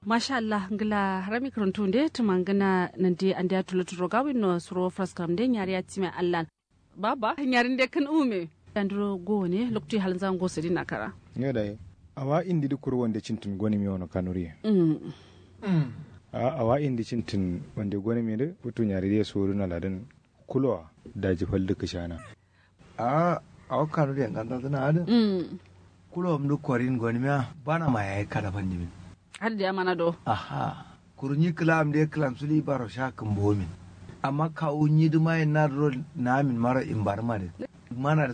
masha Allah ngila harami karuntunde tumangana nande ande atula turogawin no suro fraskam de nyari atime Allah baba nyari de kan ume andro gone lokti halzan go sedina kara yoda awa indi dukur wonde cintun goni mi wono kanuri awa indi cintun wonde goni mi de putu nyari de suru na ladan kulwa daji falde kishana awa kanuri nganda tana ada kulwa mdu korin goni mi bana ma yayi kada fanni min har da mana do aha kurunyi kilam de kilam suli baro sha kan bomin amma kawo nyi duma na ro na min mara imbar ma de mana